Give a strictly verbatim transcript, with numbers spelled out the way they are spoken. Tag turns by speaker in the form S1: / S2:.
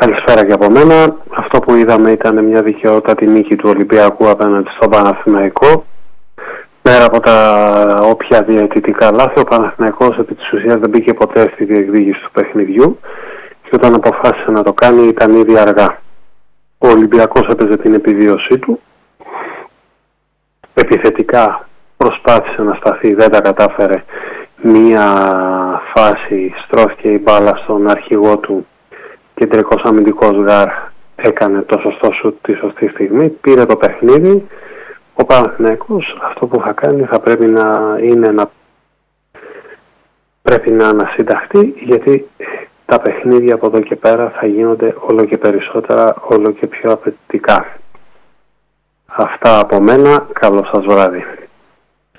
S1: Καλησπέρα και από μένα. Αυτό που είδαμε ήταν μια δικαιότατη νίκη του Ολυμπιακού απέναντι στον Παναθηναϊκό. Πέρα από τα όποια διαιτητικά λάθη, ο Παναθηναϊκός επί της ουσίας δεν μπήκε ποτέ στη διεκδίκηση του παιχνιδιού και όταν αποφάσισε να το κάνει ήταν ήδη αργά. Ο Ολυμπιακός έπαιζε την επιβίωσή του. Επιθετικά προσπάθησε να σταθεί, δεν τα κατάφερε. Μία φάση στρώθηκε η μπάλα στον αρχηγό του, κεντρικός αμυντικός Γαρ έκανε το σωστό σουτ τη σωστή στιγμή, πήρε το παιχνίδι. Ο Παναθηναϊκός αυτό που θα κάνει θα πρέπει να είναι να πρέπει να ανασυνταχθεί, γιατί τα παιχνίδια από εδώ και πέρα θα γίνονται όλο και περισσότερα, όλο και πιο απαιτητικά. Αυτά από μένα, καλό σας βράδυ.